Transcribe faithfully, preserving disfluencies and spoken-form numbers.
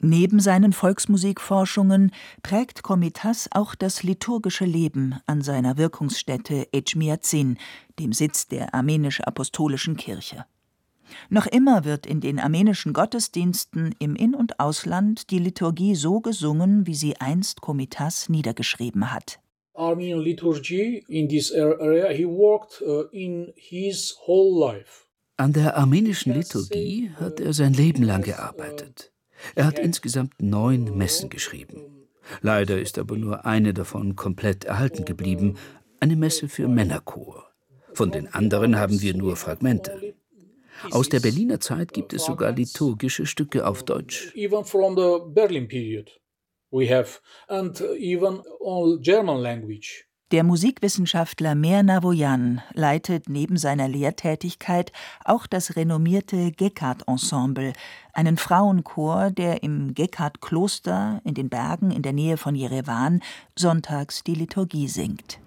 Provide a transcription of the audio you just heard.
Neben seinen Volksmusikforschungen prägt Komitas auch das liturgische Leben an seiner Wirkungsstätte Etchmiadzin, dem Sitz der armenisch-apostolischen Kirche. Noch immer wird in den armenischen Gottesdiensten im In- und Ausland die Liturgie so gesungen, wie sie einst Komitas niedergeschrieben hat. Armenian liturgy in this area he worked uh, in his whole life. An der armenischen Liturgie hat er sein Leben lang gearbeitet. Er hat insgesamt neun Messen geschrieben. Leider ist aber nur eine davon komplett erhalten geblieben, eine Messe für Männerchor. Von den anderen haben wir nur Fragmente. Aus der Berliner Zeit gibt es sogar liturgische Stücke auf Deutsch. Even from the Berlin period we have, and even all German language. Der Musikwissenschaftler Meir Navoyan leitet neben seiner Lehrtätigkeit auch das renommierte Gekkard-Ensemble, einen Frauenchor, der im Gekkard-Kloster in den Bergen in der Nähe von Jerewan sonntags die Liturgie singt.